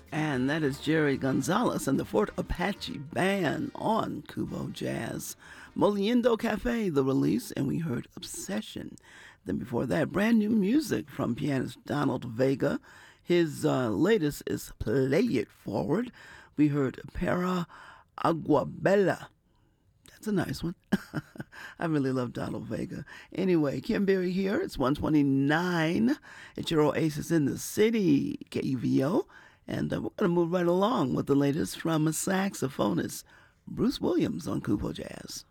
And that is Jerry Gonzalez and the Fort Apache Band on Kubo Jazz. Moliendo Cafe, the release, and we heard Obsession. Then before that, brand new music from pianist Donald Vega. His latest is Play It Forward. We heard Para Aguabella. That's a nice one. I really love Donald Vega. Anyway, Kim Berry here. It's 129. It's your Oasis in the City, KUVO. And we're going to move right along with the latest from a saxophonist, Bruce Williams on Kubo Jazz.